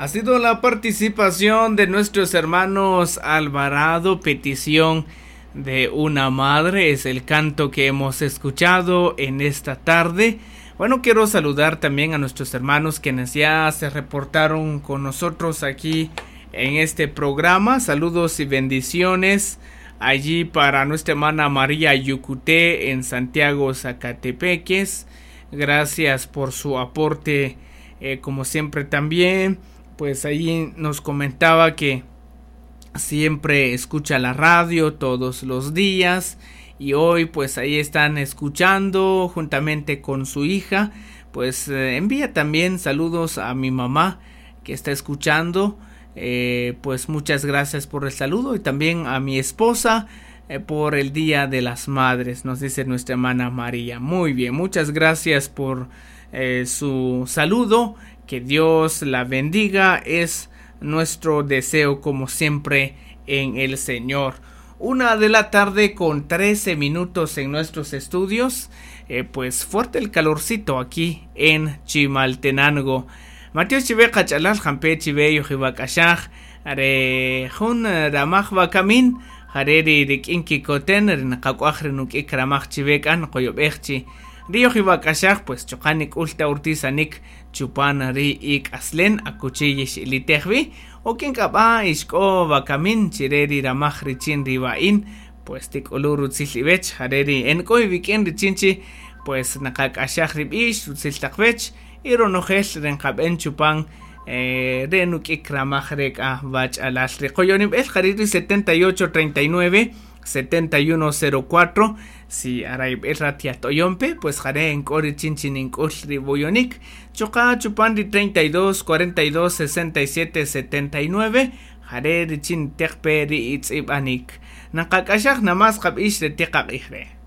Ha sido la participación de nuestros hermanos Alvarado, petición de una madre, es el canto que hemos escuchado en esta tarde. Bueno, quiero saludar también a nuestros hermanos quienes ya se reportaron con nosotros aquí en este programa. Saludos y bendiciones allí para nuestra hermana María Yucuté en Santiago, Zacatepeques. Gracias por su aporte, como siempre también. Pues ahí nos comentaba que siempre escucha la radio todos los días y hoy pues ahí están escuchando juntamente con su hija. Pues envía también saludos a mi mamá que está escuchando. Pues muchas gracias por el saludo y también a mi esposa por el Día de las Madres, nos dice nuestra hermana María. Muy bien, muchas gracias por su saludo. Que Dios la bendiga, es nuestro deseo como siempre en el Señor. 1:00 con 13 minutos en nuestros estudios. Pues fuerte el calorcito aquí en Chimaltenango. Mateo chive kachalal jampe chive yohibakashaj are jun ramaj bakamin hareri rikinki koten rinqakwajrinuk ikramaj chivekan qoyobejchi río Jibacashaj, pues chocanik ulta urtizanik chupan ri ik aslen akuchiyish ilitejvi o quien capa ishko bakamin chireri ramaj richin ribain pues tik olur utzilibech hareri enko viken richinchi pues nakakashaj ribish utziltakvech ironojel renkaben chupan renuk ikramaj reka bach alasri koyonim el hariri 7839 7104. Si araib el ratia toyompe, pues jare en cori chinchin en cosri boyonik. Choca chupandi 32 42 67 79. Jare richin tekperi itz ibanik. Nakakashak namás kabish de tekak ihre.